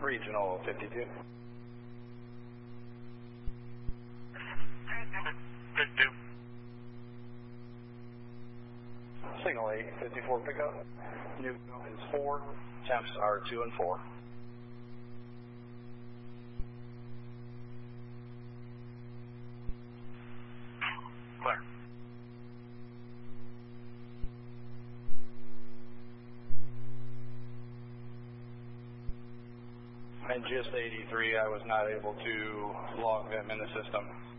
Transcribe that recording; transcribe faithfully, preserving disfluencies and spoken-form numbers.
Regional fifty-two. fifty-two. Signal eight, fifty-four pickup. Newton is four. Temps are two and four. Clear. And just eighty-three, I was not able to log them in the system.